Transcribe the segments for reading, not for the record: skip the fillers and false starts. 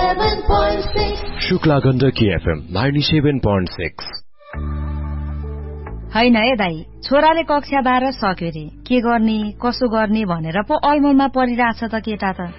97.6 Shukla Gandaki FM 97.6। हैन है दाई, छोराले कक्षा 12 सक्यो रे, के गर्ने कसो गर्ने भनेर पो अलमलमा परिरहेछ त केटा त।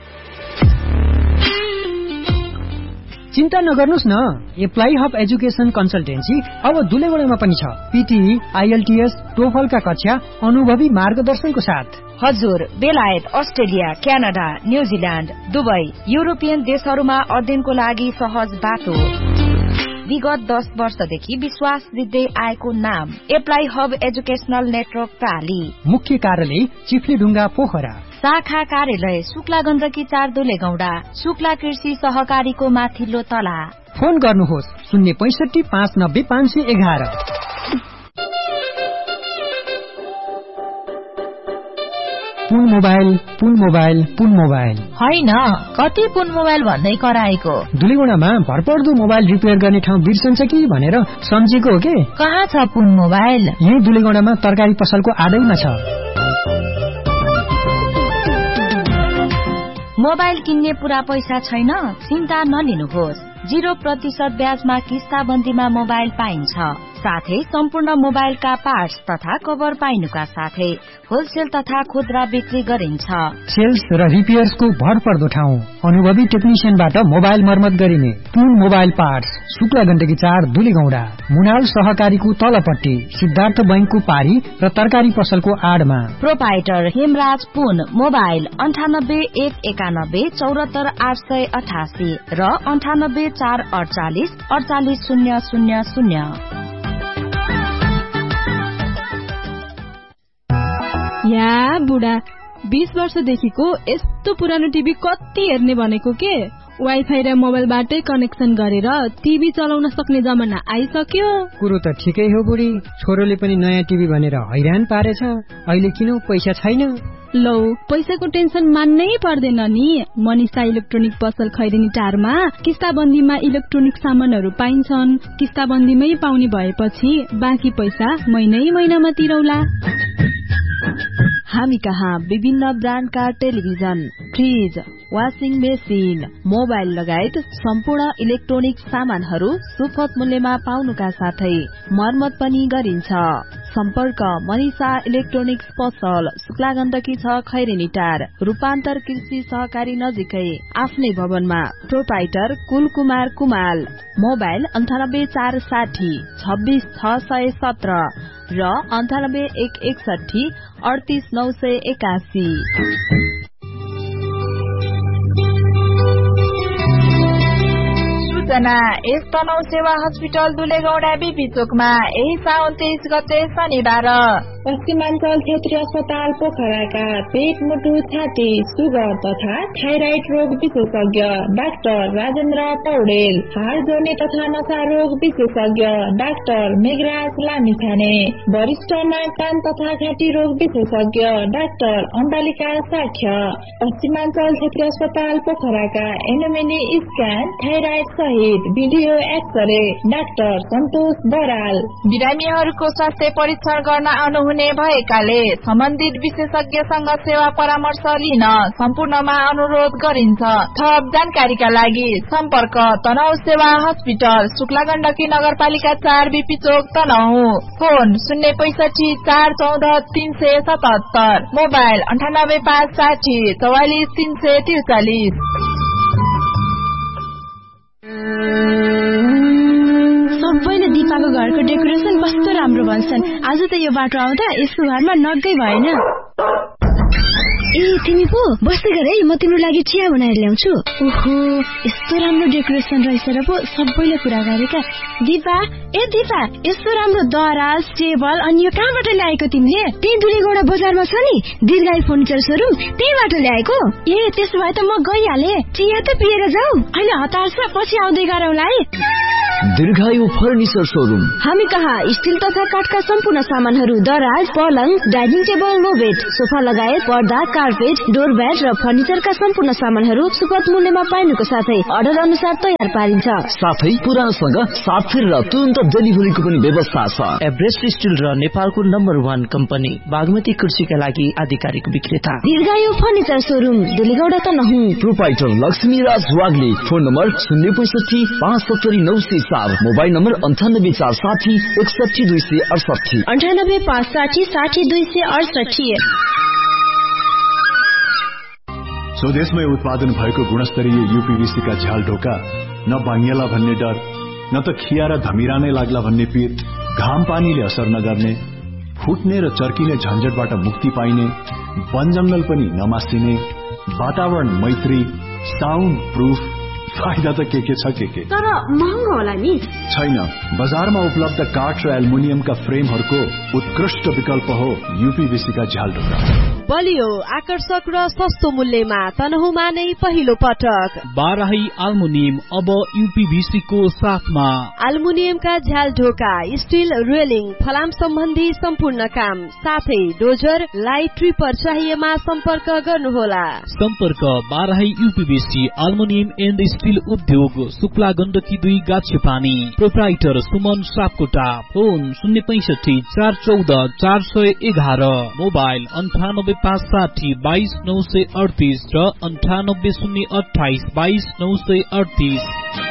चिन्ता नगर्नुस् न, एप्लाई हब एजुकेसन कन्सल्टेन्सी अब दुलेगडामा पनि छ। पीटीई, आईएलटीएस, टोफलका कक्षा अनुभवी मार्गदर्शनको साथ। हजुर, बेलायत, Australia, Canada, New Zealand, Dubai, European देशहरूमा अध्ययनको लागि सहज बाटो। विगत 10 वर्षदेखि विश्वास दिँदै आएको नाम एप्लाई हब एजुकेशनल नेटवर्क प्राली। मुख्य कार्यालय चिफ्लेढुङ्गा पोखरा। शाखा कार्यालय शुक्ला गण्डकी 4 दुलेगौडा, शुक्ला कृषि सहकारीको माथिल्लो तला। फोन गर्नुहोस् 065 590 511। पुन मोबाइल होइन, कति पुन मोबाइल भन्दै कराएको। दुलेगुडामा भरपर्दो मोबाइल रिपेयर गर्ने ठाउँ बिर्सन्छ कि भनेर सम्झेको हो के। कहाँ छ पुन मोबाइल? यही दुलेगुडामा तरकारी पसलको आडैमा छ। मोबाइल किन्ने पुरा पैसा छैन? चिन्ता नलिनुहोस्, 0% ब्याजमा किस्ताबन्दीमा मोबाइल पाइन्छ। साथै सम्पूर्ण मोबाइलका पार्ट्स तथा कभर पाइनुका साथै होलसेल तथा खुद्रा बिक्री गरिन्छ। सेल्स र रिपेयर्सको भरपर्दो ठाउँ, अनुभवी टेक्निशियनबाट मोबाइल मर्मत गरिने। पुन मोबाइल पार्ट्स, शुक्ला गण्डकी 4 दुलेगौडा, मुनाल सहकारीको तलपट्टि, सिद्धार्थ बैंकको पारी र तरकारी पसलको आडमा। प्रोपाइटर हेमराज पुन। मोबाइल 98 191 74 888 र 98 448 48 000। या बुढा, 20 वर्षदेखिको यस्तो पुरानो टिभी कति हेर्ने भनेको के। वाइफाई र मोबाइलबाटै कनेक्सन गरेर टिभी चलाउन सक्ने जमाना आइसक्यो। कुरो त ठिकै हो बुढी, छोरोले पनि नयाँ टिभी भनेर हैरान पारेछ। अहिले किन पैसा छैन? लौ, पैसाको टेन्सन मान्नै पर्दैन नि। मनिषा इलेक्ट्रोनिक पसल खैरेनी टारमा किस्ताबन्दीमा इलेक्ट्रोनिक सामानहरू पाइन्छन्। किस्ताबन्दीमै पाउने भएपछि बाँकी पैसा महिना तिरौला। हामी कहाँ विभिन्न ब्रान्डका television, fridge, washing machine, mobile लगायत सम्पूर्ण इलेक्ट्रोनिक सामानहरू सुपथ मूल्यमा पाउनुका साथै मर्मत पनि गरिन्छ। सम्पर्क मनिषा इलेक्ट्रोनिक्स पसल, शुक्ला गण्डकी 6 खैरेनी टार, रूपान्तर कृषि सहकारी नजिकै, आफ्नै भवनमा। प्रोपाइटर कुलकुमार कुमाल। मोबाइल 98 460 26 617 र 98 161 38 981। सूचना यस तनहु सेवा हस्पिटल दुलेगौडा बीपी चोकमा यही साउन 23 गते शनिबार पश्चिमाञ्चल क्षेत्रीय अस्पताल पोखराका पेट, मुटु, छाती, सुगर तथा थाइराइड रोग विशेषज्ञ डाक्टर राजेन्द्र पौडेल, हाड जोड्ने तथा नशा रोग विशेषज्ञ डाक्टर मेघराज लामिछाने, वरिष्ठ नाक, कान तथा घाँटी रोग विशेषज्ञ डाक्टर अम्बालिका साक्ष्य, पश्चिमाञ्चल क्षेत्रीय अस्पताल पोखराका एनोमेली स्क्यान, थाइराइड सहित भिडियो एक्सरे डाक्टर सन्तोष बराल। बिरामीहरूको स्वास्थ्य परीक्षण गर्न आउनुहुने भएकाले सम्बन्धित विशेषज्ञसँग सेवा परामर्श लिन सम्पूर्णमा अनुरोध गरिन्छ। थप जानकारीका लागि सम्पर्क तनहु सेवा हस्पिटल, शुक्ला गण्डकी नगरपालिका 4 बीपी चोक तनहु। फोन 065 414 377। मोबाइल 98 560 44 343। सबैले दिपाको घरको डेकोरेसन कस्तो राम्रो भन्छन्। आज त यो बाटो आउँदा यसको घरमा नगै भएन। ए तिमी पो बस्दै गर है, म तिम्रो लागि चिया बनाएर ल्याउँछु। ओहो, यस्तो राम्रो डेकोरेसन रहेछ र पो सबैले कुरा गरेका। दिपा, ए दिपा, यस्तो राम्रो दराज, टेबल अनि यो कहाँबाट ल्याएको तिमीले? त्यही दुलेगौडा बजारमा छ नि दीर्घायु फर्निचर सोरुम, त्यहीबाट ल्याएको। ए त्यसो भए त म गइहाले। चिया त पिएर जाऊ। अहिले हतार छ, पछि आउँदै गरौँला है। दीर्घायु फर्निचर शोरूम। हामी कहाँ स्टिल तथा काठका सम्पूर्ण सामानहरू, दराज, पलङ, डाइनिङ टेबल, लो बेड, सोफा लगायत पर्दा, कार्पेट, डोरम्याट र फर्निचरका सम्पूर्ण सामानहरू सुपथ मूल्यमा पाइनुको साथै अर्डर अनुसार तयार पारिन्छ। साथै पुरानसँग साथ फेर र तुरन्त डेलिभरीको पनि व्यवस्था छ। एभरेस्ट स्टिल र नेपालको नम्बर 1 कम्पनी बागमती कुर्सीका लागि आधिकारिक विक्रेता। दीर्घायु furniture showroom दुलेगौडा Tanahun. Proprietor Laxmiraj Wagle. Phone number 065 570 904, mobile number 98 460 61 268, 98 560 60 268। स्वदेशमै उत्पादन भएको गुणस्तरीय यूपीवीसी का झ्याल ढोका न बाङ्गिएला भन्ने डर, न त खिया र धमिरा नै लाग्ला भन्ने पीर, घाम पानीले असर नगर्ने, फुट्ने र चर्किने झन्झटबाट मुक्ति पाइने, वन जंगल पनि नमासिने, वातावरण मैत्री, साउन्ड प्रूफ, फाइदा त के छ के तर महँगो होला नि? छैन, बजारमा उपलब्ध काठ र एल्युमिनियमका फ्रेमहरूको उत्कृष्ट विकल्प हो यूपीवीसी का झ्याल ढोका। बलियो, आकर्षक र सस्तो मूल्यमा तनहुँमा नै पहिलो पटक बाराही एल्युमिनियम अब यूपीवीसी को साथमा। एल्युमिनियमका झ्याल ढोका, स्टिल रेलिङ, फलाम सम्बन्धी सम्पूर्ण काम, साथै डोजर, लाइट ट्रिपर चाहिएमा सम्पर्क गर्नुहोला। सम्पर्क Barahi UPVC aluminium and still उद्योग, Shukla Gandaki 2 गाछेपानी। Proprietor Suman Sapkota. Phone 065 414 411, mobile 98 560 22 938 र 98 028 22 938।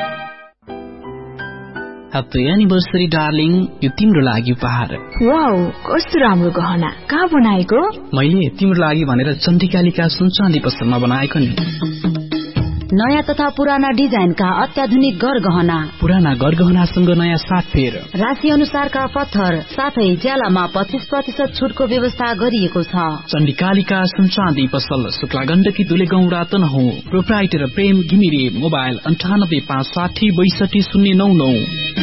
ह्याप्पी एनिभर्सरी डार्लिङ, यो तिम्रो लागि उपहार। वाउ, कस्तो राम्रो गहना, कहाँ बनाएको? मैले तिम्रो लागि भनेर चण्डिकालिका सुनचाँदी पसलमा बनाएको नि। नयाँ तथा पुराना डिजाइनका अत्याधुनिक गरगहना, पुराना गरगहनासँग नयाँ साथफेर, राशि अनुसारका पत्थर, साथै ज्यालामा 25% छुटको व्यवस्था गरिएको छ। चण्डिकालिका सुनचाँदी पसल, शुक्ला गण्डकी दुलेगौडा तनहुँ। प्रोप्राइटर प्रेम घिमिरे। मोबाइल 98 560 62 099।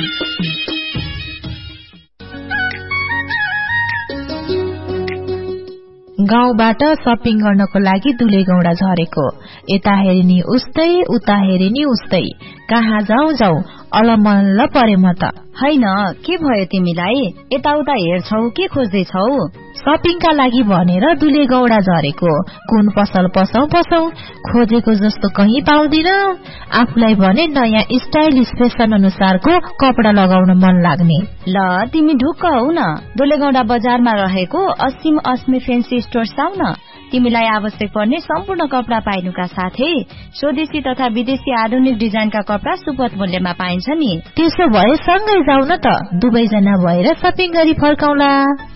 गाउँबाट शपिङ गर्नको लागि दुलेगौडा झरेको, यता हेरिनी उस्तै उता हेरिनी उस्तै, कहाँ जाऊ जाऊ अलमल्ल परे म त। हैन, के भयो तिमीलाई? यताउता हेर्छौ के खोज्दैछौ? शपिङका लागि भनेर दुलेगौडा झरेको, कुन पसल पसौ खोजेको जस्तो कहीँ पाउँदिन। आफूलाई भने नयाँ स्टाइलिश फेसन अनुसारको कपडा लगाउन मन लाग्ने। ल तिमी ढुक्क हौ न, दुलेगौडा बजारमा रहेको असीम अस्मी फेन्सी स्टोर आउ न। तिमीलाई आवश्यक पर्ने सम्पूर्ण कपडा पाइनुका साथै स्वदेशी तथा विदेशी आधुनिक डिजाइनका कपडा सुपथ मूल्यमा पाइन्छ नि। त्यसो भए सँगै जाऊ न त, दुवैजना भएर शपिङ गरी फर्काउला।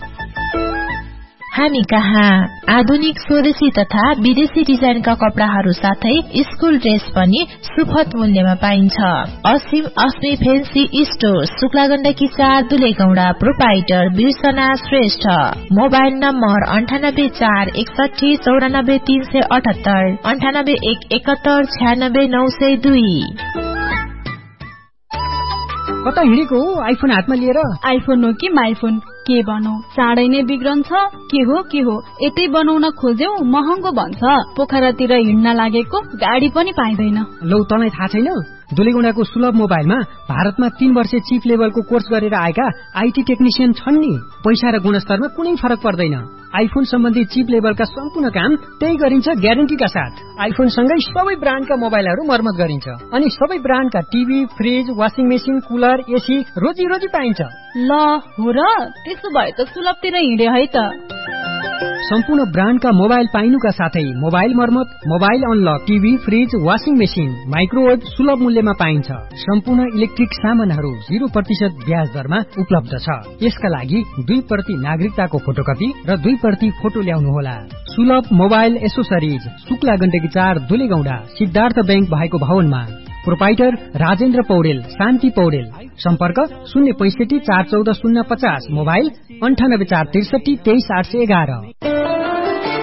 हामी कहाँ आधुनिक स्वदेशी तथा विदेशी डिजाइनका कपडाहरू साथै स्कुल ड्रेस पनि सुपथ मूल्यमा पाइन्छ। असीम अस्मी fancy store, Shukla Gandaki 4 दुलेगौडा। Proprietor बिर्सना Shrestha. Mobile number 98 4 61 94 378, 98 1 71 96 902। कता हिँडेको हो आइफोन हातमा लिएर? आइफोन हो कि माइफोन, के बनौ? चाँडै नै बिग्रन्छ। के हो यतै बनाउन खोज्यौ महँगो भन्छ। पोखरातिर हिँड्न लागेको गाडी पनि पाइँदैन। लौ तँलाई थाहा छैन, दुलेगौडाको सुलभ मोबाइलमा भारतमा 3 वर्ष चिप लेभलको कोर्स गरेर आएका आईटी टेक्निशियन छन् नि। पैसा र गुणस्तरमा कुनै फरक पर्दैन। आइफोन सम्बन्धी चिप लेभलका सम्पूर्ण काम त्यही गरिन्छ ग्यारेन्टीका साथ। आइफोन सँगै सबै ब्रान्डका मोबाइलहरू मर्मत गरिन्छ अनि सबै ब्रान्डका TV, fridge, washing machine, cooler, AC रोजी पाइन्छ। ल हो र, त्यसो भए त सुलभतिर हिँडे है त। सम्पूर्ण ब्रान्डका मोबाइल पाइनुका साथै मोबाइल मर्मत, mobile unlock, TV, fridge, washing machine, microwave सुलभ मूल्यमा पाइन्छ। सम्पूर्ण इलेक्ट्रिक सामानहरू 0% ब्याज दरमा उपलब्ध छ। यसका लागि 2% नागरिकताको फोटोकपी र 2% फोटो ल्याउनुहोला। सुलभ mobile accessories, Shukla Gandaki 4 दुलेगौडा, Siddhartha bank भएको भवनमा। प्रोप्राइटर राजेन्द्र पौडेल, शान्ति पौडेल। सम्पर्क 065 414 050, मोबाइल 98 463 23 811।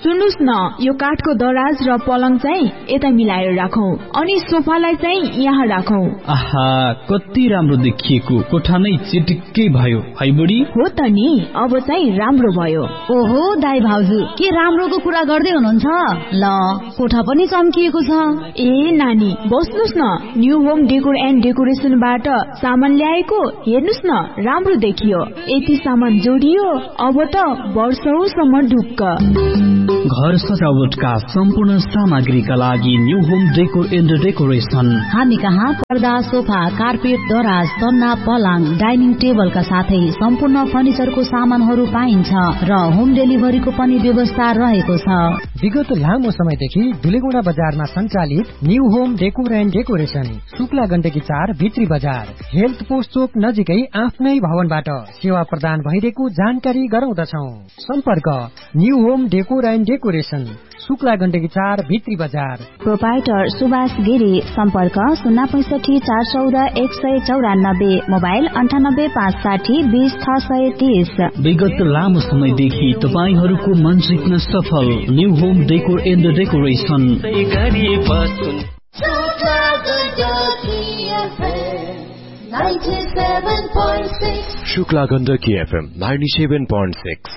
सुन्नुस् न, यो काठको दराज र पलङ चाहिँ यता मिलाएर राखौं अनि सोफालाई चाहिँ यहाँ राखौं। आहा, कति राम्रो देखिएको, कोठा नै चिटिक्कै भयो है बुढी। हो त नि, अब चाहिँ राम्रो भयो। ओहो दाइ भाउजू, के राम्रोको कुरा गर्दै हुनुहुन्छ? ल, कोठा पनि चम्किएको छ। ए नानी, बस्नुस् न, न्यू होम डेकोर एन्ड डेकोरेसनबाट सामान ल्याएको, हेर्नुस् न, राम्रो देखियो। यति सामान जोडियो, अब त वर्षौसम्म ढुक्क। घर सजावटका सम्पूर्ण सामग्रीका लागि new home decor and decoration. हामी कहाँ पर्दा, सोफा, कार्पेट, दराज, तन्ना, पलङ, डाइनिङ टेबलका साथै सम्पूर्ण फर्निचरको सामानहरू पाइन्छ र होम डेलिभरीको पनि व्यवस्था रहेको छ। विगत लामो समयदेखि दुलेगौडा बजारमा सञ्चालित new home decor and decoration, Shukla Gandaki 4 भित्री बजार, हेल्थ पोस्ट चोक नजिकै आफ्नै भवनबाट सेवा प्रदान भइरहेको जानकारी गराउँदछौ। सम्पर्क new home decor and decoration, Shukla Gandaki 4 भित्री बजार। प्रोपाइटर सुभाष गिरी, सम्पर्क 065 414 194, मोबाइल 98 560 20 630। विगत लामो समयदेखि तपाईहरूको मन जित्न सफल new home decor and decoration. Shukla Gandaki FM 97.6।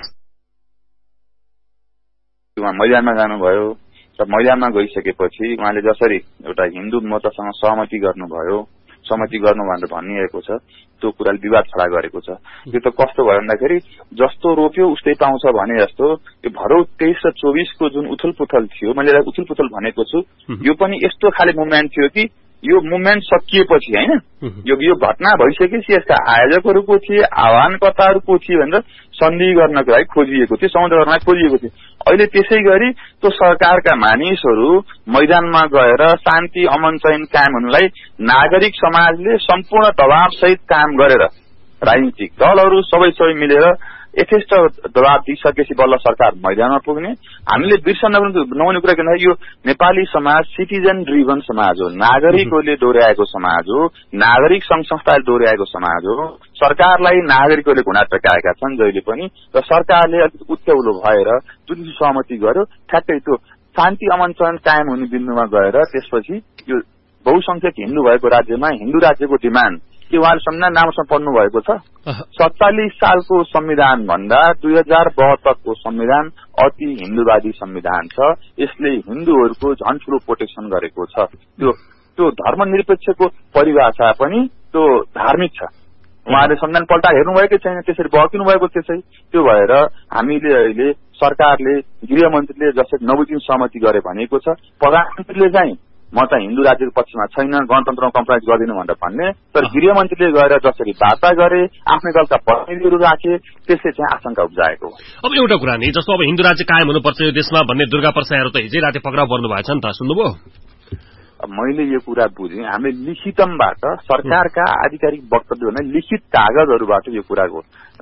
मैदानमा जानुभयो र मैदानमा गइसकेपछि उहाँले जसरी एउटा हिन्दू मतसँग सहमति गर्नुभयो, सहमति गर्नु भनेर भनिएको छ, त्यो कुराले विवाद खडा गरेको छ। यो त कस्तो भयो भन्दाखेरि जस्तो रोप्यो उस्तै पाउँछ भने जस्तो यो भरौ 23 र 24 को जुन उथलपुथल थियो, मैले उथलपुथल भनेको छु, यो पनि यस्तो खाले मुभमेन्ट थियो कि यो मुभमेन्ट सकिएपछि हैन, यो घटना भइसकेपछि यसका आयोजकहरू को थिए, आह्वानकर्ताहरू को थिए भनेर सन्धि गर्नको लागि खोजिएको थियो, सम्झौता गर्न खोजिएको थियो। अहिले त्यसै गरी त्यो सरकारका मानिसहरू मैदानमा गएर शान्ति अमन चयन कायम हुनलाई नागरिक समाजले सम्पूर्ण दबाव सहित काम गरेर राजनीतिक दलहरू सबै मिलेर यथेष्ट दबाव दिइसकेपछि बल्ल सरकार मैदानमा पुग्ने। हामीले बिर्सन नहुने कुरा के भन्दा यो नेपाली समाज सिटिजन ड्रिभन समाज हो, नागरिकहरूले दोहोऱ्याएको समाज हो, नागरिक संघ संस्थाले दोहोऱ्याएको समाज हो। सरकारलाई नागरिकहरूले घुँडा टेकाएका छन् जहिले पनि, र सरकारले अलिक उत्तेउलो भएर जुन सहमति गर्यो ठ्याक्कै त्यो शान्ति अमन चयन कायम हुने बिन्दुमा गएर त्यसपछि यो बहुसंख्यक हिन्दू भएको राज्यमा हिन्दू राज्यको डिमान्ड के उहाँले संविधान नामसँग पढ्नु भएको छ। 47 सालको संविधान भन्दा 2072 को संविधान अति हिन्दूवादी संविधान छ। यसले हिन्दूहरूको झन् ठूलो प्रोटेक्सन गरेको छ। त्यो धर्मनिरपेक्षको परिभाषा पनि त्यो धार्मिक छ। उहाँले संविधान पल्टा हेर्नुभएकै छैन, त्यसरी बहकिनु भएको त्यसै। त्यो भएर हामीले अहिले सरकारले गृहमन्त्रीले जसरी नबुझिन सहमति गरे भनेको छ, प्रधानमन्त्रीले चाहिँ म चाहिँ हिन्दू राज्यको पक्षमा छैन, गणतन्त्रमा कम्प्रोमाइज गर्दिन भनेर भन्ने, तर गृहमन्त्रीले गएर जसरी वार्ता गरे, आफ्नै दलका प्रतिनिधिहरू राखे, त्यसले चाहिँ आशंका उब्जाएको। अब एउटा कुरा नि, जस्तो अब हिन्दू राज्य कायम हुनुपर्छ यो देशमा भन्ने दुर्गा प्रसादहरू त हिजै राति पक्राउ पर्नु भएछ नि त, सुन्नुभयो? मैले यो कुरा बुझेँ, हामीले लिखितमबाट सरकारका आधिकारिक वक्तव्य भने लिखित कागजहरूबाट यो कुराको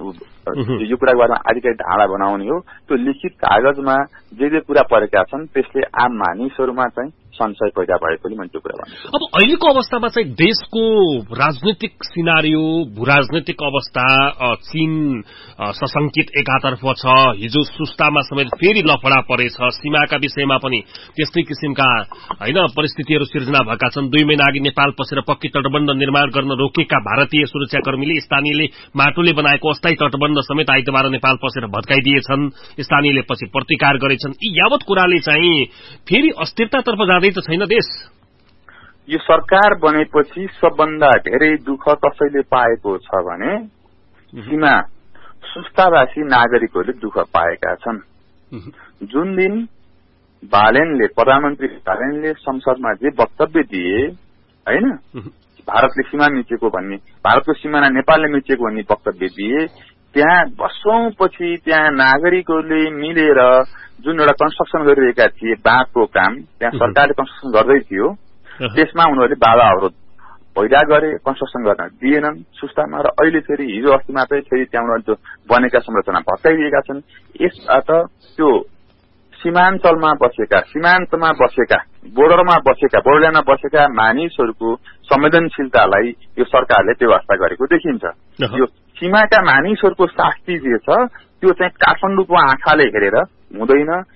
बारेमा आधिकारिक धारणा बनाउने हो। त्यो लिखित कागजमा जे कुरा परेका छन् त्यसले आम मानिसहरूमा चाहिँ संशय पैदा भएकोले मैले त्यो कुरा भन्छु। अब अहिलेको अवस्थामा चाहिँ देशको राजनीतिक सिनारियो, भूराजनीतिक अवस्था चीन सशंकित एकातर्फ छ, हिजो सुस्तामा समेत फेरि लफडा परेछ, सीमाका विषयमा पनि त्यस्तै किसिमका हैन परिस्थितिहरू सिर्जना भएका छन्। 2 महिना अघि नेपाल पसेर पक्की तटबन्ध निर्माण गर्न रोकेका भारतीय सुरक्षाकर्मीले स्थानीयले माटोले बनाएको अस्थायी तटबन्ध समेत आइतबार नेपाल पसेर भत्काइदिएछन्। स्थानीयले पछि प्रतिकार गरेछन्। यी यावत कुराले चाहिँ फेरि अस्थिरतातर्फ जाँदै त छैन देश। यो सरकार बनेपछि सबभन्दा धेरै दुःख कसैले पाएको छ भने सीमा सुस्तावासी नागरिकहरूले दुःख पाएका छन्। जुन दिन प्रधानमन्त्री बालेनले संसदमा जे वक्तव्य दिए हैन, भारतले सीमा मिचेको भन्ने, भारतको सिमाना नेपालले मिचेको भन्ने वक्तव्य दिए, त्यहाँ वर्षौंपछि त्यहाँ नागरिकहरूले मिलेर जुन एउटा कन्स्ट्रक्सन गरिरहेका थिए बाँधको काम, त्यहाँ सरकारले कन्स्ट्रक्सन गर्दै थियो, त्यसमा उनीहरूले बाधा अवरोध पैदा गरे, कन्स्ट्रक्सन गर्न दिएनन् सुस्तामा। र अहिले फेरि हिजो अस्ति मात्रै फेरि त्यहाँ उनीहरूले त्यो बनेका संरचना भत्काइदिएका छन्। यसबाट त्यो सीमाञ्चलमा बसेका, सीमान्तमा बसेका, बोर्डरमा बसेका, बोर्डल्यान्डमा बसेका मानिसहरूको संवेदनशीलतालाई यो सरकारले व्यवस्था गरेको देखिन्छ। यो सीमाका मानिसहरूको शास्ति जे छ त्यो चाहिँ काठमाडौँको आँखाले हेरेर हुँदैन,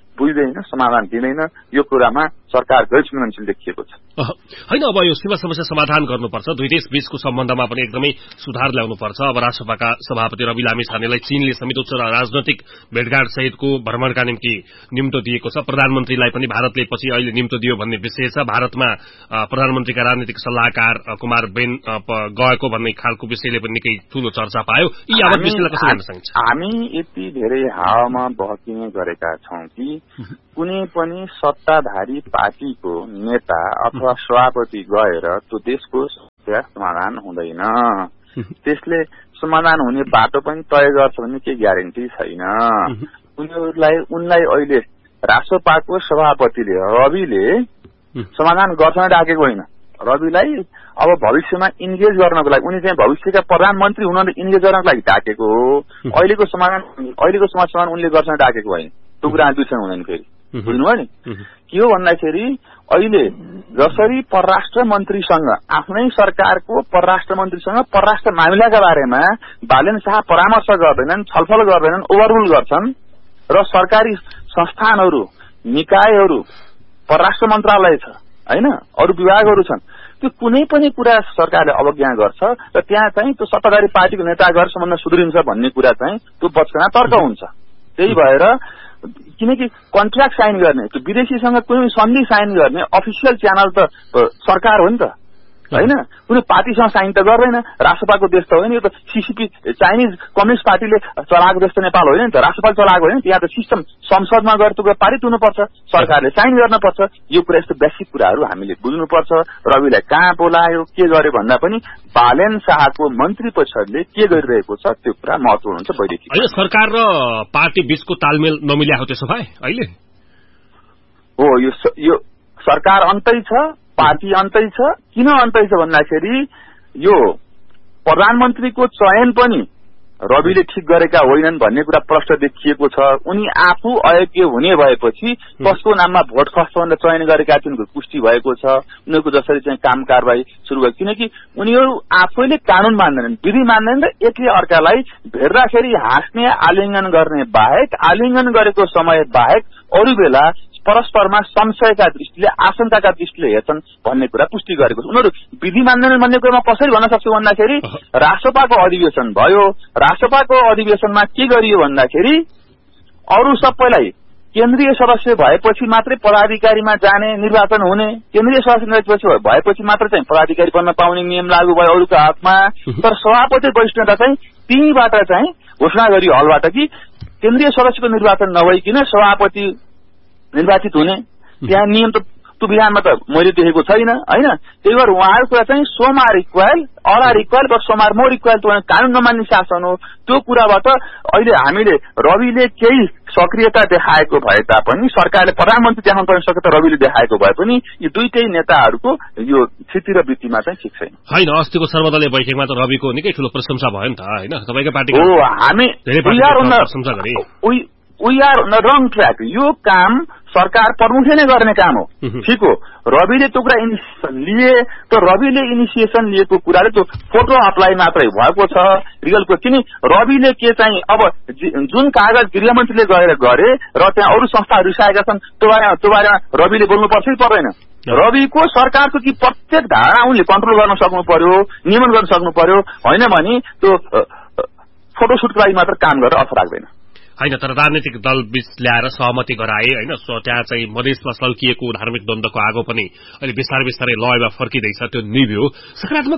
बुझ्दैन, समाधान दिँदैन, यो कुरामा सरकार गैर संवेदनशील देखिएको छ। होइन, अब यो सीमा समस्या समाधान गर्नुपर्छ, दुई देश बीचको सम्बन्धमा पनि एकदमै सुधार ल्याउनुपर्छ। अब राष्ट्रसभाका सभापति रवि लामिछानेलाई चीनले समेत उच्च राजनैतिक भेटघाट सहितको भ्रमणका निम्ति निम्तो दिएको छ। प्रधानमन्त्रीलाई पनि भारतले पछि अहिले निम्तो दियो भन्ने विषय छ। भारतमा प्रधानमन्त्रीका राजनीतिक सल्लाहकार कुमार बेन गएको भन्ने खालको विषयले पनि निकै ठूलो चर्चा पायो। यी यावत विषयलाई कसरी हेर्न सकिन्छ? हामी यति धेरै हावामा बहकिने गरेका छौं कि कुनै पनि सत्ताधारी पार्टीको नेता अथवा सभापति गएर त्यो देशको समस्या समाधान हुँदैन। त्यसले समाधान हुने बाटो पनि तय गर्छ भन्ने केही ग्यारेन्टी छैन। उनलाई अहिले राष्ट्रपाको सभापतिले रविले समाधान गर्न डाकेको होइन। रविलाई अब भविष्यमा इन्गेज गर्नको लागि, उनी चाहिँ भविष्यका प्रधानमन्त्री हुन इन्गेज गर्नको लागि डाकेको हो। अहिलेको समस्या उनले गर्न डाकेको होइन। त्यो कुरा बिर्सन हुँदैन। फेरि बुझ्नुभयो नि के हो भन्दाखेरि अहिले जसरी परराष्ट्र मन्त्रीसँग आफ्नै सरकारको परराष्ट्र मन्त्रीसँग परराष्ट्र मामिलाका बारेमा बालेन शाह परामर्श गर्दैनन्, छलफल गर्दैनन्, ओभररुल गर्छन् र सरकारी संस्थानहरू, निकायहरू, परराष्ट्र मन्त्रालय छ हैन, अरू विभागहरू छन्, त्यो कुनै पनि कुरा सरकारले अवज्ञा गर्छ र त्यहाँ चाहिँ त्यो सत्ताधारी पार्टीको नेता गएर सम्बन्ध सुध्रिन्छ भन्ने कुरा चाहिँ त्यो बचकना तर्क हुन्छ। त्यही भएर किनकि कन्ट्र्याक्ट साइन गर्ने, त्यो विदेशीसँग कुनै सन्धि साइन गर्ने अफिसियल च्यानल त सरकार हो नि त हैन। कुनै पार्टीसँग साइन त गर्दैन। राष्ट्रपाको देश त होइन, यो त सीसीपी चाइनिज कम्युनिस्ट पार्टीले चलाएको देश त नेपाल होइन नि त, राष्ट्रपाल चलाएको होइन। यहाँ त सिस्टम संसदमा गएर त्यो पारित हुनुपर्छ, सरकारले साइन गर्नुपर्छ। यो कुरा यस्तो बेसिक कुराहरू हामीले बुझ्नुपर्छ। रविलाई कहाँ बोलायो, के गर्यो भन्दा पनि बालेन शाहको मन्त्री परिषदले के गरिरहेको छ त्यो कुरा महत्वपूर्ण हुन्छ। वैदेशिक सरकार र पार्टी बीचको तालमेल नमिल्या हो त्यसो भए अहिले हो। यो सरकार अन्तै छ, पार्टी अन्तै छ। किन अन्तै छ भन्दाखेरि यो प्रधानमन्त्रीको चयन पनि रविले ठिक गरेका होइनन् भन्ने कुरा प्रष्ट देखिएको छ। उनी आफू अयोग्य हुने भएपछि कसको नाममा भोट खर्च भनेर चयन गरेका थिए पुष्टि भएको छ। उनीहरूको जसरी चाहिँ काम कारबाही सुरु भयो, किनकि उनीहरू आफैले कानून मान्दैनन्, विधि मान्दैनन् र एकले अर्कालाई भेट्दाखेरि हाँस्ने, आलिङ्गन गर्ने बाहेक, आलिङ्गन गरेको समय बाहेक अरू बेला परस्परमा संशयका दृष्टिले, आशंकाका दृष्टिले हेर्छन् भन्ने कुरा पुष्टि गरेको छ। उनीहरू विधि मान्दैनन् भन्ने कुरामा कसरी भन्न सक्छु भन्दाखेरि राष्ट्रपाको अधिवेशन भयो। राष्ट्रपाको अधिवेशनमा के गरियो भन्दाखेरि अरू सबैलाई केन्द्रीय सदस्य भएपछि मात्रै पदाधिकारीमा जाने, निर्वाचन हुने, केन्द्रीय सदस्य भएपछि मात्र चाहिँ पदाधिकारी बन्न पाउने नियम लागू भयो अरूको हातमा। तर सभापति वरिष्ठ नेता चाहिँ तीबाट चाहिँ घोषणा गरियो हलबाट कि केन्द्रीय सदस्यको निर्वाचन नभइकन सभापति निर्वाचित हुने। त्यहाँ नियम त त्यो विधानमा त मैले देखेको छैन हैन। त्यही भएर उहाँहरूको कुरा चाहिँ सोमार equal, all are equal but सोमार मोर इक्वल, त्यो कानून नमान्ने शासन हो। त्यो कुराबाट अहिले हामीले रविले केही सक्रियता देखाएको भए तापनि, सरकारले प्रधानमन्त्री देखाउन पर्ने सक्रियता रविले देखाएको भए पनि यी दुईटै नेताहरूको यो स्थिति र वृत्तिमा चाहिँ ठिक छैन। होइन, अस्तिको सर्वदलीय बैठकमा त रविको निकै ठूलो प्रशंसा भयो नि त हैन। तपाईको पार्टीको हो, हामी प्रशंसा गरे। We are on the wrong track. यो काम सरकार प्रमुखले नै गर्ने काम हो। ठिक हो, रविले त्यो कुरा इनिसिएसन लिए, त रविले इनिसिएसन लिएको कुराले त्यो फोटो अप्लाई मात्रै भएको छ रियलको। किन रविले के चाहिँ अब जुन कागज गृहमन्त्रीले गएर गरे र त्यहाँ अरू संस्थाहरू रिसाएका छन् त्यो बारेमा रविले बोल्नुपर्छ कि पर्दैन? रविको सरकारको कि प्रत्येक धारा उनले कन्ट्रोल गर्न सक्नु पर्यो, नियमन गर्न सक्नु पर्यो। होइन भने त्यो फोटोसुटको लागि मात्र काम गरेर अर्थ राख्दैन होइन। तर राजनीतिक दल बीच ल्याएर सहमति गराए होइन, त्यहाँ चाहिँ मधेसमा सल्किएको धार्मिक द्वन्द्वको आगो पनि अहिले बिस्तारै बिस्तारै लयमा फर्किँदैछ, त्यो निभ्यो। सकारात्मक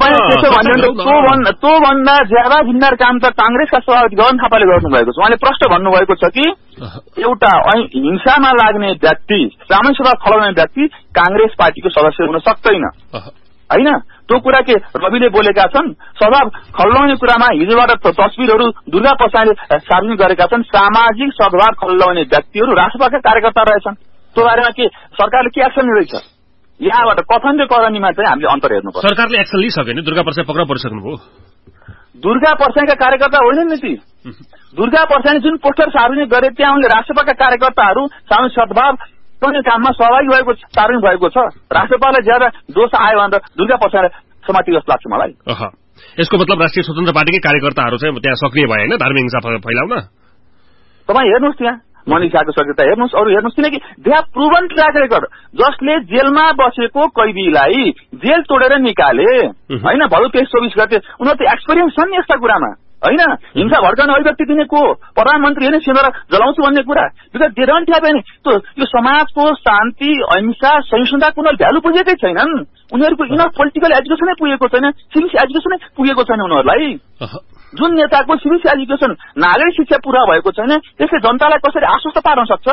त्योभन्दा ज्यादा भिन्नर काम त कांग्रेसका सभापति गगन थापाले गर्नुभएको छ। उहाँले प्रश्न भन्नुभएको छ कि एउटा हिंसामा लाग्ने व्यक्ति, सामान्य सभा खलाउने व्यक्ति कांग्रेस पार्टीको सदस्य हुन सक्दैन हैन। त्यो कुरा के रविले बोलेका छन्। सभाव खल्लाउने कुरामा हिजोबाट तस्बिरहरू दुर्गा प्रसादले सार्वजनिक गरेका छन्। सामाजिक सद्भाव खल्लाउने व्यक्तिहरू राष्ट्रपाका कार्यकर्ता रहेछन्। त्यो बारेमा के सरकारले के एक्सन लिँदैछ? यहाँबाट कथन र करनीमा चाहिँ हामीले अन्तर हेर्नुपर्छ। सरकारले एक्सन लिइसक्यो नि, दुर्गा प्रसाद पक्राउ परिसक्नुभयो। दुर्गा प्रसादका कार्यकर्ता होइनन् नि ती। दुर्गा प्रसादले जुन पोस्टर सार्वजनिक गरे त्यहाँ उनले राष्ट्रपाका कार्यकर्ताहरू सामाजिक सद्भाव काममा सहभागी भएको सार्वजनिक भएको छ। राष्ट्रपाललाई ज्यादा दोष आयो भने त दुर्गा प्रसाद समाति जस्तो लाग्छ मलाई। यसको मतलब राष्ट्रिय स्वतन्त्र पार्टीकै कार्यकर्ताहरू चाहिँ त्यहाँ सक्रिय भए होइन धार्मिक हिंसा फैलाउन। तपाईँ हेर्नुहोस्, त्यहाँ मनिषाको सक्रियता हेर्नुहोस्, अरू हेर्नुहोस्, किनकि they have proven track record. जसले जेलमा बसेको कैदीलाई जेल तोडेर निकाले होइन, भलु 23-24 गते, उनीहरू त एक्सपिरियन्स छन् नि यस्ता कुरामा होइन। हिंसा भड्काउने अभिव्यक्ति दिने को प्रधानमन्त्री होइन, सिनेर जलाउँछु भन्ने कुरा, because they don't have any. यो समाजको शान्ति, अहिंसा, सहिष्णुताको उनीहरू भ्यालु पुगेकै छैनन्। उनीहरूको इनफ पोलिटिकल एजुकेसनै पुगेको छैन, सिभिक एजुकेसनै पुगेको छैन उनीहरूलाई। जुन नेताको सिभिक एजुकेसन, नागरिक शिक्षा पूरा भएको छैन, त्यसले जनतालाई कसरी आश्वस्त पार्न सक्छ?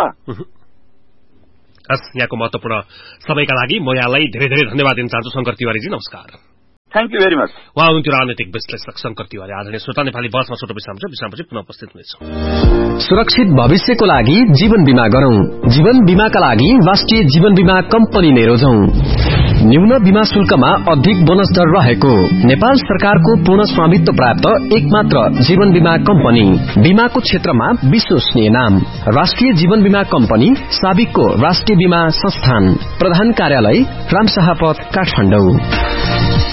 यहाँको महत्वपूर्ण समयका लागि म यहाँलाई धेरै धेरै धन्यवाद दिन चाहन्छु शंकर तिवारीजी। नमस्कार। Thank you very much. उहाँ हुनुहुन्थ्यो राजनैतिक विश्लेषक शंकर तिवारी। आदरणीय श्रोता, नेपाली बसमा छोटो विश्रामपछि पुनः उपस्थित हुनेछौँ। सुरक्षित भविष्यको लागि जीवन बीमा गरौं। जीवन बीमाका लागि राष्ट्रिय जीवन बीमा कम्पनी नै रोजौं। न्यून बीमा शुल्कमा अधिक बोनस दर रहेको नेपाल सरकारको पूर्ण स्वामित्व प्राप्त एकमात्र जीवन बीमा कम्पनी। बीमाको क्षेत्रमा विश्वसनीय नाम राष्ट्रिय जीवन बीमा कम्पनी, साबिकको राष्ट्रिय बीमा संस्थान। प्रधान कार्यालय रामशाहपथ, काठमाडौँ।